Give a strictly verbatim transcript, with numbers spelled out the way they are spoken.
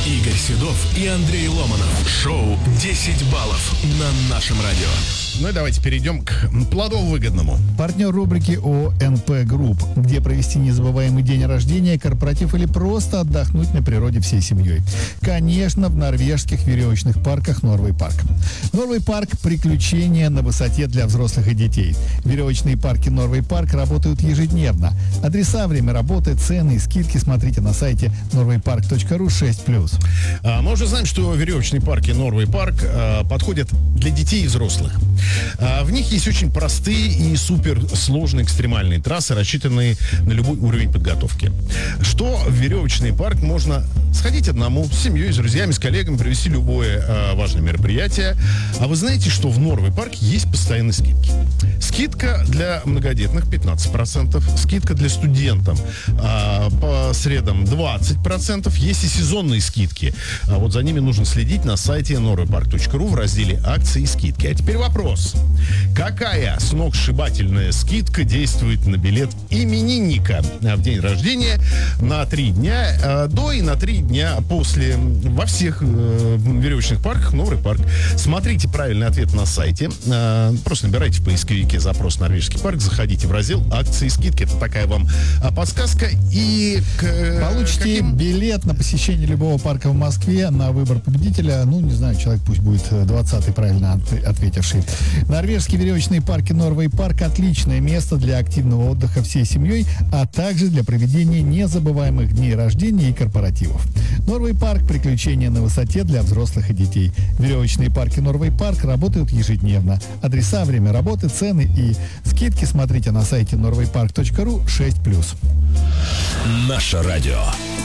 Игорь Седов и Андрей Ломанов. Шоу десять баллов на нашем радио. Ну и давайте перейдем к плодово-выгодному. Партнер рубрики ООО эн пэ Групп, где провести незабываемый день рождения, корпоратив или просто отдохнуть на природе всей семьей. Конечно, в норвежских веревочных парках Норвей Парк. Норвей Парк – приключения на высоте для взрослых и детей. Веревочные парки Норвей Парк работают ежедневно. Адреса, время работы, цены и скидки смотрите на сайте норвей парк точка ру шесть плюс. А, мы уже знаем, что веревочные парки Норвей Парк а, подходят для детей и взрослых. А, в них есть очень простые и суперсложные экстремальные трассы, рассчитанные на любой уровень подготовки. Что в веревочный парк можно сходить одному, с семьей, с друзьями, с коллегами, провести любое а, важное мероприятие. А вы знаете, что в Норвей Парке есть постоянные скидки? Скидка для многодетных пятнадцать процентов, скидка для студентов а, по средам двадцать процентов, есть и сезонные скидки. А вот за ними нужно следить на сайте норвей парк точка ру в разделе акции и скидки. А теперь вопрос. Какая сногсшибательная скидка действует на билет именинника в день рождения на три дня а, до и на три дня после во всех э, веревочных парках Норвей Парк? Смотрите правильный ответ на сайте. А, просто набирайте в поисковике запрос «Норвежский парк», заходите в раздел «Акции и скидки». Это такая вам а, подсказка. И к, Получите каким... билет на посещение любого парка в Москве на выбор победителя. Ну, не знаю, человек пусть будет двадцатый правильно от- ответивший. Норвежские веревочные парки Норвей Парк – отличное место для активного отдыха всей семьей, а также для проведения незабываемых дней рождения и корпоративов. Норвей Парк – приключения на высоте для взрослых и детей. Веревочные парки Норвей Парк работают ежедневно. Адреса, время работы, цены и скидки смотрите на сайте норвей парк точка ру шесть плюс. Наше радио.